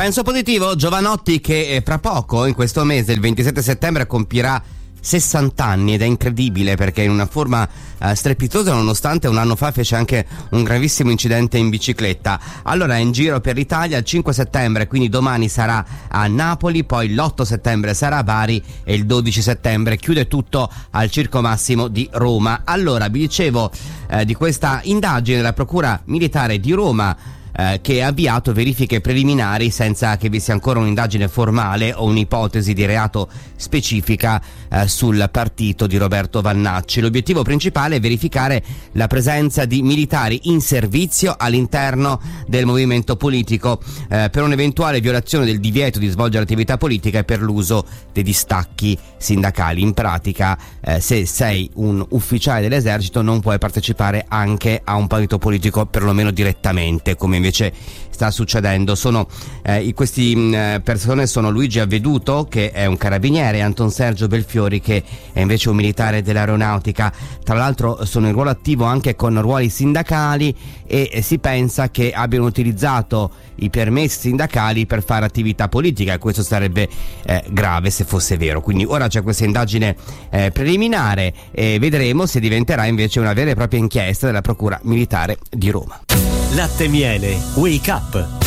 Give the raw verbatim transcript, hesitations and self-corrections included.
Penso positivo. Giovanotti, che eh, fra poco, in questo mese, il ventisette settembre, compirà sessanta anni, ed è incredibile perché in una forma eh, strepitosa, nonostante un anno fa fece anche un gravissimo incidente in bicicletta. Allora è in giro per l'Italia. Il cinque settembre, quindi domani, sarà a Napoli, poi l'otto settembre sarà a Bari e il dodici settembre chiude tutto al Circo Massimo di Roma. Allora vi dicevo eh, di questa indagine della Procura Militare di Roma, Eh, che ha avviato verifiche preliminari senza che vi sia ancora un'indagine formale o un'ipotesi di reato specifica eh, sul partito di Roberto Vannacci. L'obiettivo principale è verificare la presenza di militari in servizio all'interno del movimento politico eh, per un'eventuale violazione del divieto di svolgere attività politica e per l'uso dei distacchi sindacali. In pratica, eh, se sei un ufficiale dell'esercito non puoi partecipare anche a un partito politico, perlomeno direttamente, come invece sta succedendo. Sono eh, questi mh, persone sono Luigi Avveduto, che è un carabiniere, Anton Sergio Belfiori, che è invece un militare dell'aeronautica. Tra l'altro sono in ruolo attivo anche con ruoli sindacali e eh, si pensa che abbiano utilizzato i permessi sindacali per fare attività politica, e questo sarebbe eh, grave se fosse vero. Quindi ora c'è questa indagine eh, preliminare e vedremo se diventerà invece una vera e propria inchiesta della Procura Militare di Roma. Latte Miele Wake Up,